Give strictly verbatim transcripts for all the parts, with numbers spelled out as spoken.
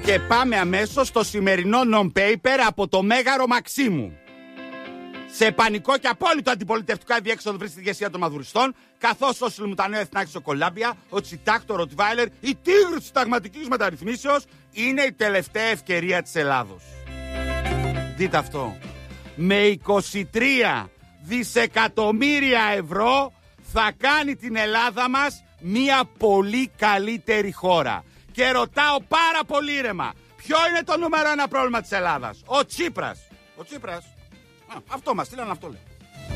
Και πάμε αμέσως στο σημερινό non-paper από το Μέγαρο Μαξίμου. Σε πανικό και απόλυτο αντιπολιτευτικό αδιέξοδο βρίσκεται η ηγεσία των μαδουριστών, καθώς ο Σιλμουτανέο Εθνάκης ο Κολάμπια, ο Τσιτάκ, ο Ροτβάιλερ, η τίγρη της συνταγματικής μεταρρυθμίσεως είναι η τελευταία ευκαιρία της Ελλάδος. Δείτε αυτό. Με είκοσι τρία δισεκατομμύρια ευρώ θα κάνει την Ελλάδα μας μια πολύ καλύτερη χώρα. Και ρωτάω πάρα πολύ ήρεμα, ποιο είναι το νούμερο ένα πρόβλημα της Ελλάδας? Ο Τσίπρας. Ο Τσίπρας. Α, αυτό μας στείλαν, αυτό λέει.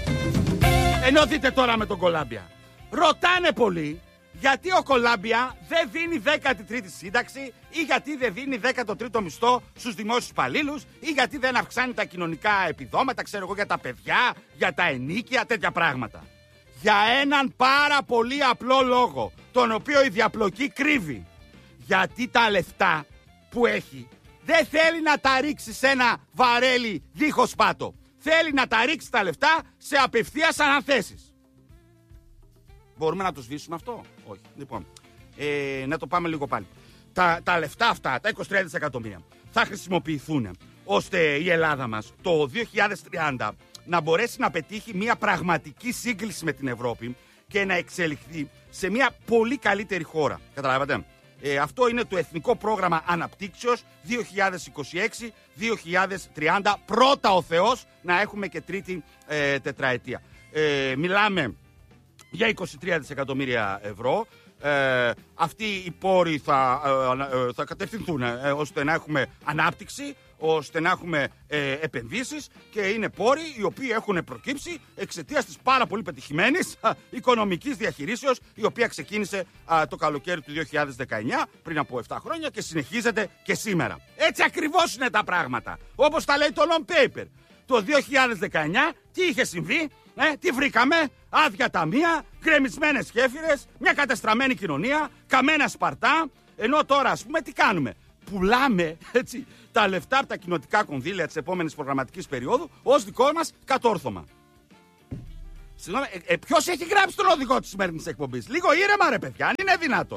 Ενώ δείτε τώρα με τον Κολάμπια. Ρωτάνε πολύ γιατί ο Κολάμπια δεν δίνει δέκατη τρίτη σύνταξη ή γιατί δεν δίνει δέκατο τρίτο μισθό στους δημόσιους υπαλλήλους ή γιατί δεν αυξάνει τα κοινωνικά επιδόματα, ξέρω εγώ, για τα παιδιά, για τα ενίκια, τέτοια πράγματα. Για έναν πάρα πολύ απλό λόγο, τον οποίο η διαπλοκή κρύβει. Γιατί τα λεφτά που έχει δεν θέλει να τα ρίξει σε ένα βαρέλι δίχως πάτο. Θέλει να τα ρίξει τα λεφτά σε απευθείας αναθέσεις. Μπορούμε να το σβήσουμε αυτό? Όχι. Λοιπόν, ε, να το πάμε λίγο πάλι. Τα, τα λεφτά αυτά, τα είκοσι τρία δισεκατομμύρια, θα χρησιμοποιηθούν ώστε η Ελλάδα μας το δύο χιλιάδες τριάντα να μπορέσει να πετύχει μια πραγματική σύγκληση με την Ευρώπη και να εξελιχθεί σε μια πολύ καλύτερη χώρα. Καταλάβατε? Ε, αυτό είναι το Εθνικό Πρόγραμμα Αναπτύξεως δύο χιλιάδες είκοσι έξι με δύο χιλιάδες τριάντα. Πρώτα ο Θεός να έχουμε και τρίτη ε, τετραετία. Ε, μιλάμε για είκοσι τρία δισεκατομμύρια ευρώ. Ε, αυτοί οι πόροι θα, ε, θα κατευθυνθούν ε, ώστε να έχουμε ανάπτυξη, ώστε να έχουμε ε, επενδύσεις, και είναι πόροι οι οποίοι έχουν προκύψει εξαιτίας της πάρα πολύ πετυχημένης α, οικονομικής διαχειρίσεως, η οποία ξεκίνησε α, το καλοκαίρι του δύο χιλιάδες δεκαεννιά, πριν από επτά χρόνια, και συνεχίζεται και σήμερα. Έτσι ακριβώς είναι τα πράγματα, όπως τα λέει το non-paper. Το δύο χιλιάδες δεκαεννιά τι είχε συμβεί? Ε, τι βρήκαμε? Άδεια ταμεία, γκρεμισμένες γέφυρες, μια κατεστραμμένη κοινωνία, καμένα Σπαρτά. Ενώ τώρα, ας πούμε, τι κάνουμε? Πουλάμε, έτσι, τα λεφτά από τα κοινοτικά κονδύλια της επόμενης προγραμματικής περίοδου ως δικό μας κατόρθωμα. Συγγνώμη, ε, ε, ποιος έχει γράψει τον οδηγό της σημερινής εκπομπής? Λίγο ήρεμα, ρε παιδιά, αν είναι δυνατόν.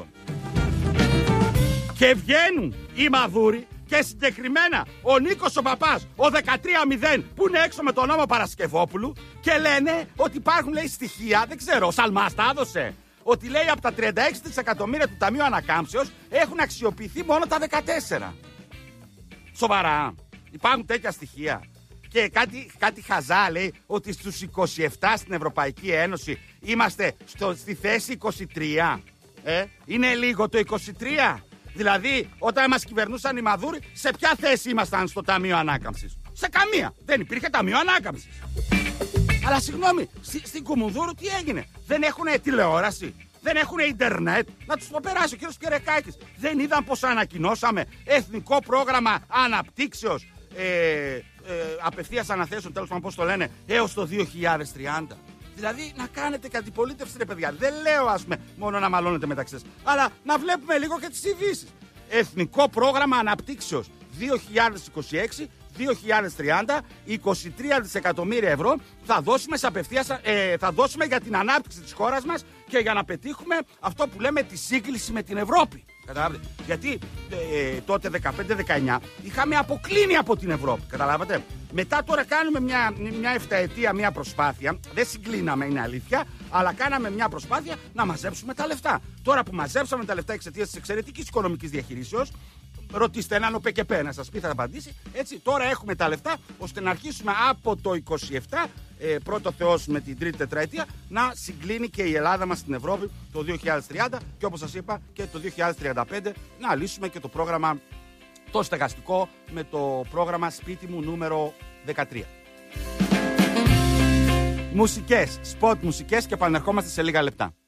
Και βγαίνουν οι μαδούροι, και συγκεκριμένα ο Νίκος ο Παπάς, ο δεκατρία μηδέν, που είναι έξω με τον νόμο Παρασκευόπουλου, και λένε ότι υπάρχουν, λέει, στοιχεία, δεν ξέρω, ο Σαλμάς τα έδωσε, ότι, λέει, από τα τριάντα έξι δισεκατομμύρια του Ταμείου Ανακάμψεως έχουν αξιοποιηθεί μόνο τα δεκατέσσερα. Σοβαρά? Υπάρχουν τέτοια στοιχεία? Και κάτι, κάτι χαζά λέει ότι στους είκοσι επτά στην Ευρωπαϊκή Ένωση είμαστε στο, στη θέση είκοσι τρία. Ε, είναι λίγο το είκοσι τρία? Δηλαδή, όταν μας κυβερνούσαν οι Μαδούροι, σε ποια θέση ήμασταν στο Ταμείο Ανάκαμψης? Σε καμία. Δεν υπήρχε Ταμείο Ανάκαμψης. Αλλά συγγνώμη, στη, στην Κουμουνδούρου τι έγινε? Δεν έχουν τηλεόραση? Δεν έχουν ίντερνετ? Να τους το περάσει ο κύριος Κερεκάκης. Δεν είδαν πως ανακοινώσαμε Εθνικό Πρόγραμμα Αναπτύξεως ε, ε, απευθείας αναθέσεων, τέλος πάντων πώς το λένε, έως το δύο χιλιάδες τριάντα. Δηλαδή να κάνετε και αντιπολίτευση, ρε παιδιά. Δεν λέω, ας πούμε, μόνο να μαλώνετε μεταξύ σας, αλλά να βλέπουμε λίγο και τις ειδήσεις. Εθνικό Πρόγραμμα Αναπτύξεως δύο χιλιάδες είκοσι έξι με δύο χιλιάδες τριάντα, είκοσι τρία δισεκατομμύρια ευρώ θα δώσουμε, σε απευθείας, ε, θα δώσουμε για την ανάπτυξη της χώρας μας και για να πετύχουμε αυτό που λέμε τη σύγκληση με την Ευρώπη. Καταλάβατε? Γιατί ε, τότε δεκαπέντε δεκαεννιά είχαμε αποκλίνει από την Ευρώπη. Καταλάβατε? Μετά τώρα κάνουμε μια, μια εφταετία, μια προσπάθεια. Δεν συγκλίναμε, είναι αλήθεια, αλλά κάναμε μια προσπάθεια να μαζέψουμε τα λεφτά. Τώρα που μαζέψαμε τα λεφτά εξαιτίας της εξαιρετικής οικονομικής διαχειρίσεως, ρωτήστε έναν ο ΠΚΠ να σας πει, θα απαντήσει. Έτσι, τώρα έχουμε τα λεφτά ώστε να αρχίσουμε από το είκοσι επτά, ε, πρώτο Θεός με την τρίτη τετραετία, να συγκλίνει και η Ελλάδα μας στην Ευρώπη το δύο χιλιάδες τριάντα, και όπως σας είπα και το δύο χιλιάδες τριάντα πέντε να λύσουμε και το πρόγραμμα το στεγαστικό με το πρόγραμμα Σπίτι μου νούμερο δεκατρία. Μουσικές, σποτ μουσικές, και επανερχόμαστε σε λίγα λεπτά.